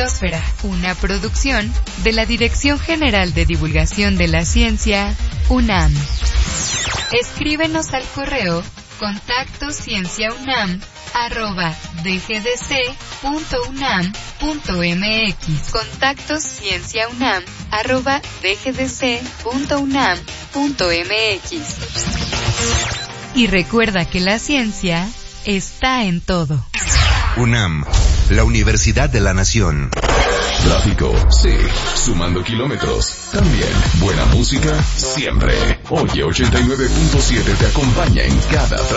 Biosfera, una producción de la Dirección General de Divulgación de la Ciencia, UNAM. Escríbenos al correo contactoscienciaunam@dgdc.unam.mx contactoscienciaunam@dgdc.unam.mx. Y recuerda que la ciencia está en todo. UNAM, la Universidad de la Nación. Tráfico, sí. Sumando kilómetros, también. Buena música, siempre. Oye 89.7 te acompaña en cada